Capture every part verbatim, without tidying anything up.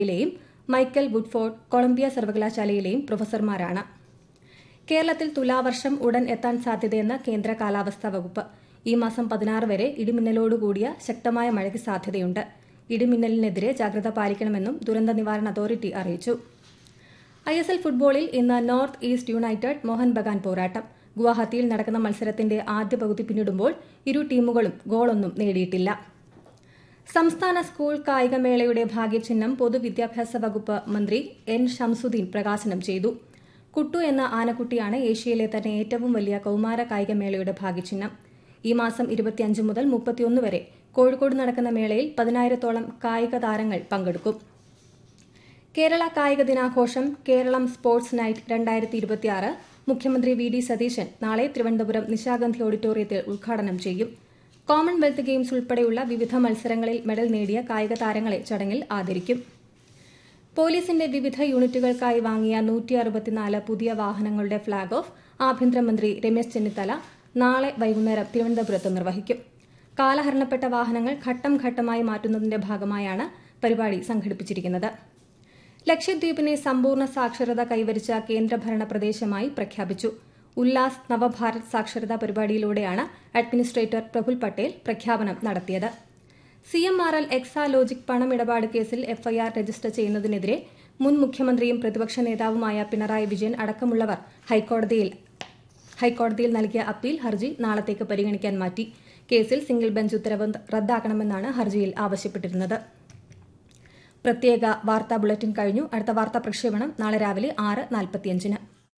യിലെയും Michael Woodford Colombia സർവകലാശാലയിലെയും പ്രൊഫസർമാരാണ്. കേരളത്തിൽ തുലാവർഷം ഉടൻ എത്താൻ സാധ്യതയെന്ന് കേന്ദ്ര കാലാവസ്ഥാ വകുപ്പ്. ഈ മാസം പതിനാറ് വരെ ഇടിമിന്നലോടുകൂടിയ ശക്തമായ മഴയ്ക്ക് സാധ്യതയുണ്ട്. ഇടിമിന്നലിനെതിരെ ജാഗ്രത പാലിക്കണമെന്നും ദുരന്ത നിവാരണ അതോറിറ്റി അറിയിച്ചു. ഐ എസ് എൽ ഫുട്ബോളിൽ ഇന്ന് north east United Mohan Bagan പോരാട്ടം. ഗുവാഹത്തിയിൽ നടക്കുന്ന മത്സരത്തിന്റെ ആദ്യ പകുതി പിന്നിടുമ്പോൾ ഇരു ടീമുകളും ഗോളൊന്നും നേടിയിട്ടില്ല. സംസ്ഥാന സ്കൂൾ കായികമേളയുടെ ഭാഗ്യചിഹ്നം പൊതുവിദ്യാഭ്യാസ വകുപ്പ് മന്ത്രി എൻ ഷംസുദ്ദീൻ പ്രകാശനം ചെയ്തു. കുട്ടു എന്ന ആനക്കുട്ടിയാണ് ഏഷ്യയിലെ തന്നെ ഏറ്റവും വലിയ കൌമാര കായികമേളയുടെ ഭാഗ്യചിഹ്നം. ഈ മാസം ഇരുപത്തിയഞ്ച് മുതൽ മുപ്പത്തിയൊന്ന് വരെ കോഴിക്കോട് നടക്കുന്ന മേളയിൽ പതിനായിരത്തോളം കായിക താരങ്ങൾ പങ്കെടുക്കും. കേരള കായിക ദിനാഘോഷം കേരളം സ്പോർട്സ് നൈറ്റ് രണ്ടായിരത്തി ഇരുപത്തിയാറ് മുഖ്യമന്ത്രി വി ഡി സതീശൻ നാളെ തിരുവനന്തപുരം നിശാഗന്ധി ഓഡിറ്റോറിയത്തിൽ ഉദ്ഘാടനം ചെയ്യും. കോമൺവെൽത്ത് ഗെയിംസ് ഉൾപ്പെടെയുള്ള വിവിധ മത്സരങ്ങളിൽ മെഡൽ നേടിയ കായിക താരങ്ങളെ ചടങ്ങിൽ ആദരിക്കും. പോലീസിന്റെ വിവിധ യൂണിറ്റുകൾക്കായി വാങ്ങിയ നൂറ്റി അറുപത്തിനാല് പുതിയ വാഹനങ്ങളുടെ ഫ്ളാഗ് ഓഫ് ആഭ്യന്തരമന്ത്രി രമേശ് ചെന്നിത്തല നാളെ വൈകുന്നേരം തിരുവനന്തപുരത്ത് നിർവഹിക്കും. കാലഹരണപ്പെട്ട വാഹനങ്ങൾ ഘട്ടം ഘട്ടമായി മാറ്റുന്നതിന്റെ ഭാഗമായാണ് പരിപാടി സംഘടിപ്പിച്ചിരിക്കുന്നത്. ലക്ഷദ്വീപിനെ സമ്പൂർണ്ണ സാക്ഷരത കൈവരിച്ച കേന്ദ്രഭരണ പ്രദേശമായി പ്രഖ്യാപിച്ചു. ഉല്ലാസ് നവഭാരത് സാക്ഷരതാ പരിപാടിയിലൂടെയാണ് അഡ്മിനിസ്ട്രേറ്റർ പ്രഫുൽ പട്ടേൽ പ്രഖ്യാപനം നടത്തിയത്. C M R L Exalogic പണമിടപാട് കേസിൽ എഫ്ഐആർ രജിസ്റ്റർ ചെയ്യുന്നതിനെതിരെ മുൻ മുഖ്യമന്ത്രിയും പ്രതിപക്ഷ നേതാവുമായ പിണറായി വിജയൻ അടക്കമുള്ളവർ ഹൈക്കോടതിയിൽ ഹൈക്കോടതിയിൽ നൽകിയ അപ്പീൽ ഹർജി നാളത്തേക്ക് പരിഗണിക്കാൻ മാറ്റി. കേസിൽ സിംഗിൾ ബെഞ്ച് ഉത്തരവ് റദ്ദാക്കണമെന്നാണ് ഹർജിയിൽ ആവശ്യപ്പെട്ടിരുന്നത്. പ്രത്യേക വാർത്താ ബുള്ളറ്റിൻ കഴിഞ്ഞു. അടുത്ത വാർത്താ പ്രക്ഷേപണം നാളെ രാവിലെ ആറ് നാൽപ്പത്തിയഞ്ചിന്.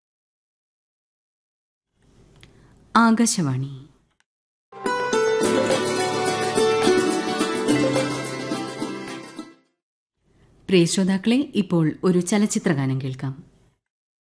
ആകാശവാണി. പ്രിയ ശ്രോതാക്കളെ, ഇപ്പോൾ ഒരു ചലച്ചിത്രഗാനം കേൾക്കാം.